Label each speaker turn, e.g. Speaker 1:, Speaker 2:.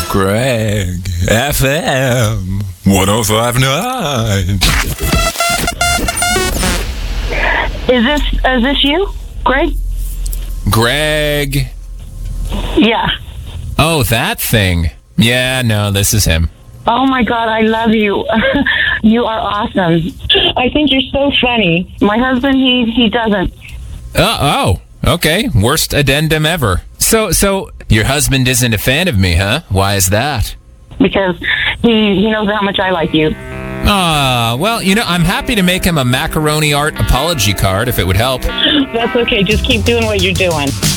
Speaker 1: Greg FM 105.9.
Speaker 2: Is this you, Greg?
Speaker 1: Greg.
Speaker 2: Yeah.
Speaker 1: Oh, that thing. Yeah, no, this is him.
Speaker 2: Oh my God, I love you. You are awesome. I think you're so funny. My husband, he doesn't.
Speaker 1: Oh, okay. Worst addendum ever. So your husband isn't a fan of me, huh? Why is that?
Speaker 2: Because he knows how much I like you.
Speaker 1: Well, I'm happy to make him a macaroni art apology card if it would help.
Speaker 2: That's okay. Just keep doing what you're doing.